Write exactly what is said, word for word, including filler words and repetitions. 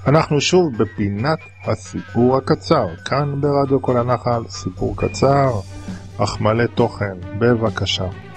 אנחנו שוב בפינת הסיפור הקצר, כאן ברדיו כל הנחל, סיפור קצר אך מלא תוכן. בבקשה.